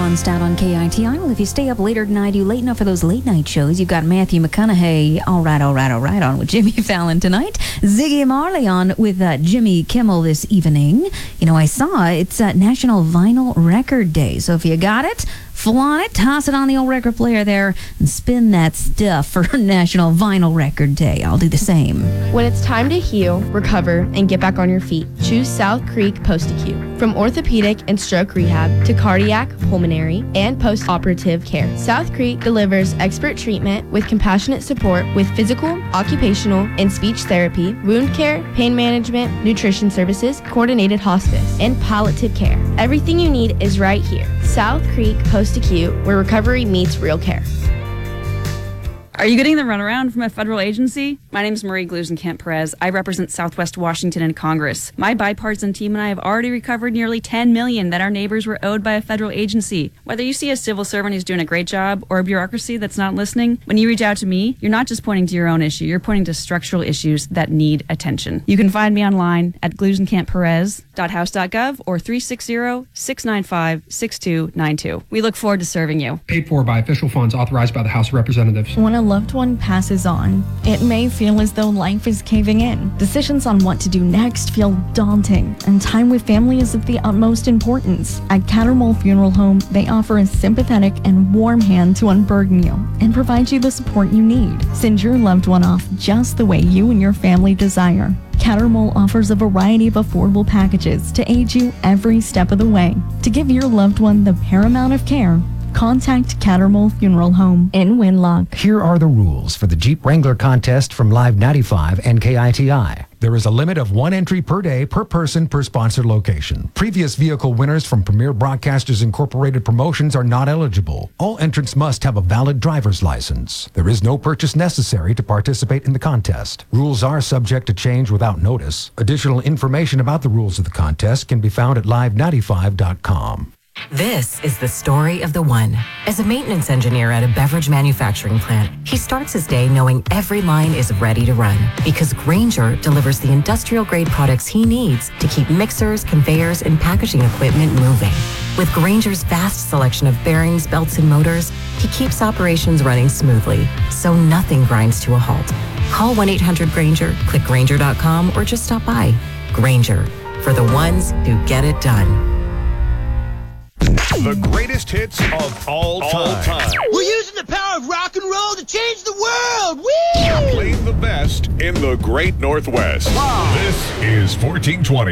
Dawn Stout on KITI. Well, if you stay up later than I do, late enough for those late night shows, you've got Matthew McConaughey, all right, on with Jimmy Fallon tonight. Ziggy Marley on with Jimmy Kimmel this evening. You know, I saw it's National Vinyl Record Day, so if you got it, flaunt it, toss it on the old record player there, and spin that stuff for National Vinyl Record Day. I'll do the same. When it's time to heal, recover, and get back on your feet, choose South Creek Post-Acute. From orthopedic and stroke rehab to cardiac, pulmonary, and post-operative care, South Creek delivers expert treatment with compassionate support with physical, occupational, and speech therapy, wound care, pain management, nutrition services, coordinated hospice, and palliative care. Everything you need is right here. South Creek Post-Acute, where recovery meets real care. Are you getting the runaround from a federal agency? My name is Marie Glusenkamp-Perez. I represent Southwest Washington in Congress. My bipartisan team and I have already recovered nearly $10 million that our neighbors were owed by a federal agency. Whether you see a civil servant who's doing a great job or a bureaucracy that's not listening, when you reach out to me, you're not just pointing to your own issue, you're pointing to structural issues that need attention. You can find me online at glusenkampperez.house.gov or 360-695-6292. We look forward to serving you. Paid for by official funds authorized by the House of Representatives. When a loved one passes on, it may feel as though life is caving in. Decisions on what to do next feel daunting, and time with family is of the utmost importance. At Cattermole Funeral Home, they offer a sympathetic and warm hand to unburden you and provide you the support you need. Send your loved one off just the way you and your family desire. Cattermole offers a variety of affordable packages to aid you every step of the way. To give your loved one the paramount of care, contact Cattermole Funeral Home in Winlock. Here are the rules for the Jeep Wrangler contest from Live 95 and KITI. There is a limit of 1 entry per day per person per sponsored location. Previous vehicle winners from Premier Broadcasters Incorporated promotions are not eligible. All entrants must have a valid driver's license. There is no purchase necessary to participate in the contest. Rules are subject to change without notice. Additional information about the rules of the contest can be found at live95.com. This is the story of the one. As a maintenance engineer at a beverage manufacturing plant, he starts his day knowing every line is ready to run because Grainger delivers the industrial-grade products he needs to keep mixers, conveyors, and packaging equipment moving. With Grainger's vast selection of bearings, belts, and motors, he keeps operations running smoothly, so nothing grinds to a halt. Call 1-800-GRAINGER, click Grainger.com, or just stop by. Grainger, for the ones who get it done. The greatest hits of all time. We're using the power of rock and roll to change the world. Woo! Playing the best in the Great Northwest. Wow. This is 1420.